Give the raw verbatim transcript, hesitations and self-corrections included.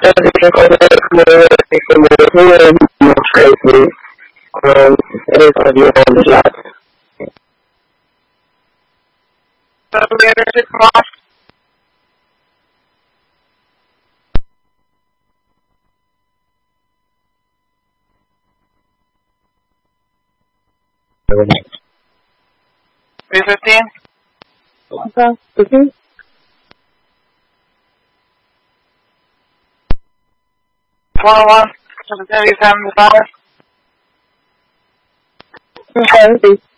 transition for the community, more crazy. Um, it is going to be on the job. So later to come off. three fifteen? Okay. Mm-hmm. one oh one, seventy-seven, Okay.